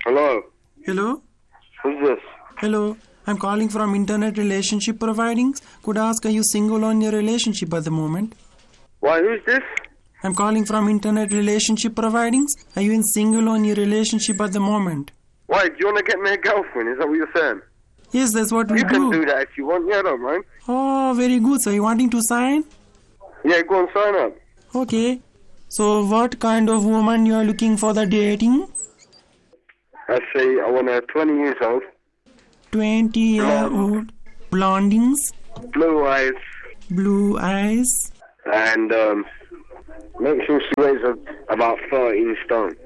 Hello. Hello? Who's this? Hello. I'm calling from Internet Relationship Providings. Could I ask, are you single on your relationship at the moment? Why, who's this? I'm calling from Internet Relationship Providings. Are you in single on your relationship at the moment? Why, do you want to get me a girlfriend? Is that what you're saying? Yes, that's what we You can do. do that if you want. Yeah, I don't mind. Oh, very good. So you wanting to sign? Yeah, go and sign up. Okay. So what kind of woman you are looking for the dating? I say I want a 20 years old, 20-year-old. Blondings. blue eyes, Blue eyes. and make sure she weighs about 13 stone.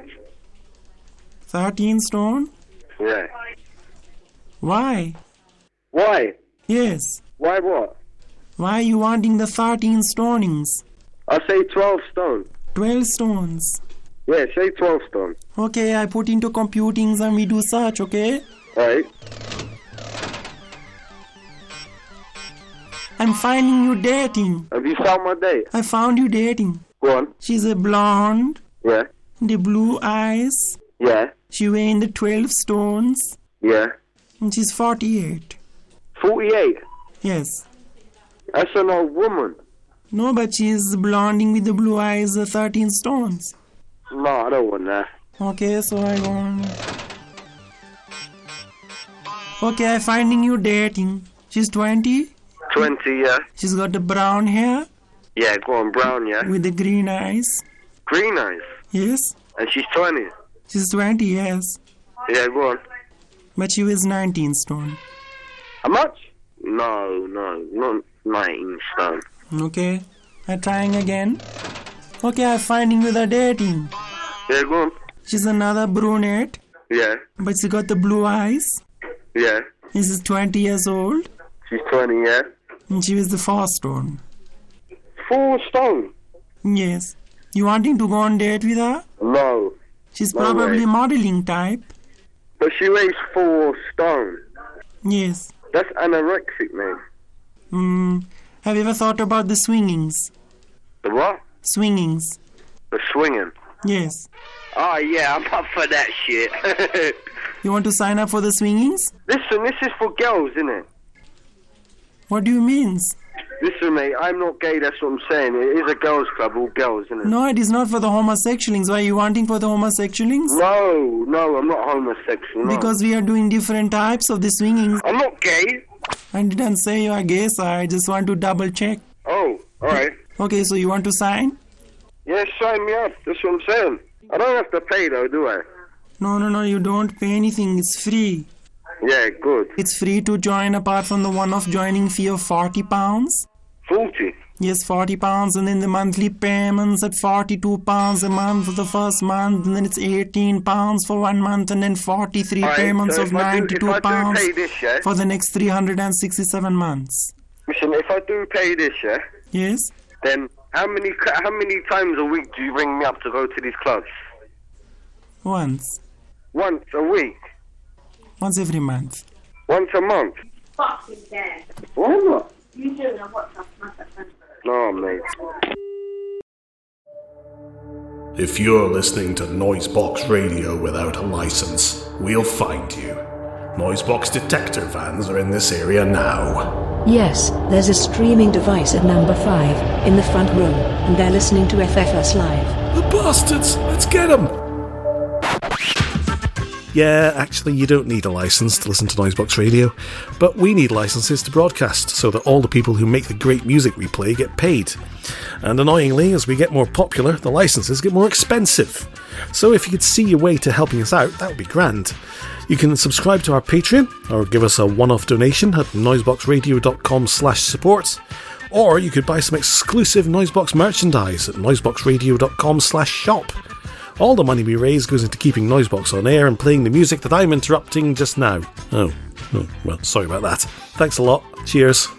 13 stone. Yeah. Why? Why? Yes. Why what? Why you wanting the 13 stonings? I say 12 stone. 12 stones. Yeah, say 12 stone. Okay, I put into computings and we do search, okay? Right. I'm finding you dating. Have you found my date? I found you dating. Go on. She's a blonde, Yeah. the blue eyes. Yeah. She weighing the 12 stones. Yeah. And she's 48. 48. Yes. That's an old woman. No, but she's blonding with the blue eyes, 13 stones. No, I don't want that. Okay, so I want... Okay, I'm finding you dating. She's 20. 20, yeah. She's got the brown hair Yeah, go on, brown, yeah. with the green eyes. Green eyes. Yes. And she's 20. She's 20, yes. Yeah, go on. But she weighs 19 stone. How much? No, not 19 stone. Okay. I'm trying again. Okay, I'm finding you the dating. Yeah, go on. She's another brunette, Yeah, but she got the blue eyes. yeah. She's 20 years old, She's 20, yeah. and she weighs the 4 stone. 4 stone? Yes. You wanting to go on date with her? No. She's No probably way. modeling type. But she weighs 4 stone. Yes. That's anorexic, man. Have you ever thought about the swingings? The what? Swingings. The swinging. Yes. Oh, yeah, I'm up for that shit. You want to sign up for the swingings? Listen, this is for girls, isn't it? What do you mean? Listen, mate, I'm not gay, that's what I'm saying. It is a girls' club, all girls, isn't it? No, it is not for the homosexualings. Why are you wanting for the homosexualings? No, I'm not homosexual, no. Because we are doing different types of the swingings. I'm not gay. I didn't say you are gay, sir. I just want to double check. Oh, alright. Okay, so you want to sign? Yeah, sign me up, that's what I'm saying. I don't have to pay though, do I? No, you don't pay anything. It's free. Yeah, good. It's free to join apart from the one-off joining fee of £40. 40? Yes, £40, and then the monthly payments at £42 a month for the first month, and then it's £18 for 1 month, and then 43 Alright, payments so of if I do £92 pay this, yeah? for the next 367 months. Listen, if I do pay this, yeah? Yes? Then how many times a week do you bring me up to go to these clubs? Once. Once a week? Once every month. Once a month? Fucking dead. What? You doing a WhatsApp message? No, mate. If you're listening to Noisebox Radio without a license, we'll find you. Noisebox detector vans are in this area now. Yes, there's a streaming device at number 5 in the front room, and they're listening to FFS Live. The bastards! Let's get them! Yeah, actually, you don't need a license to listen to Noisebox Radio, but we need licenses to broadcast so that all the people who make the great music we play get paid. And annoyingly, as we get more popular, the licenses get more expensive. So if you could see your way to helping us out, that would be grand. You can subscribe to our Patreon, or give us a one-off donation at noiseboxradio.com/support, or you could buy some exclusive Noisebox merchandise at noiseboxradio.com/shop. All the money we raise goes into keeping Noisebox on air and playing the music that I'm interrupting just now. Oh, well, sorry about that. Thanks a lot. Cheers.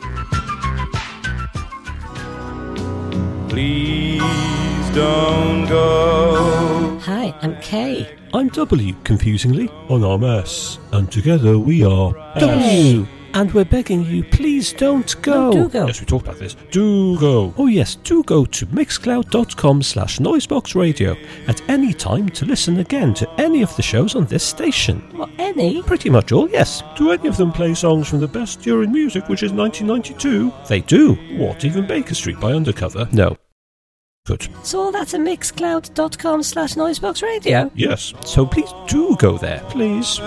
Please don't go. Hi, I'm Kay. I'm W, confusingly, on RMS, and together we are W. And we're begging you, please don't go. No, do go. Yes, we talked about this. Do go. Oh yes, do go to mixcloud.com/noiseboxradio at any time to listen again to any of the shows on this station. What, any? Pretty much all, yes. Do any of them play songs from the best year in music, which is 1992? They do. What, even Baker Street by Undercover? No. Good. So all that's at mixcloud.com/noiseboxradio? Yes. So please do go there, please.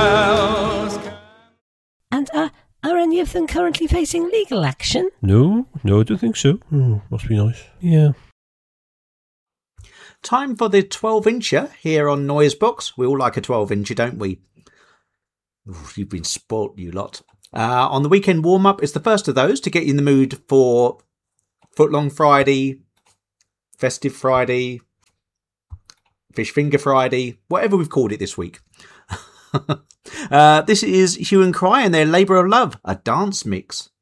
And are any of them currently facing legal action? No, I don't think so. Must be nice. Yeah. Time for the 12-incher here on Noisebox. We all like a 12-incher, don't we? Ooh, you've been spoilt, you lot. On the weekend warm-up is the first of those to get you in the mood for Footlong Friday, Festive Friday, Fish Finger Friday, whatever we've called it this week. This is Hue and Cry and their Labour of Love, a dance mix.